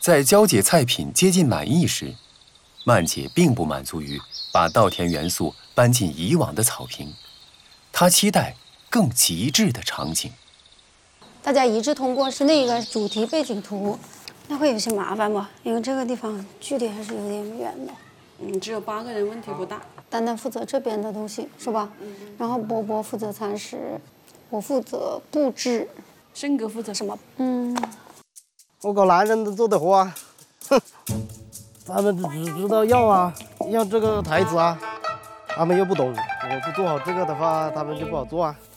在娇姐菜品接近满意时，曼姐并不满足于把稻田元素搬进以往的草坪，她期待更极致的场景。 大家一致通过是那个主题背景图，那会有些麻烦吧？因为这个地方距离还是有点远的。 只有8个人，问题不大。 丹丹负责这边的东西是吧？然后波波负责餐食，我负责布置。 胜哥负责什么？ 我搞男人都做的活啊，哼，他们只知道要这个台子啊，他们又不懂，我不做好这个的话，他们就不好做啊。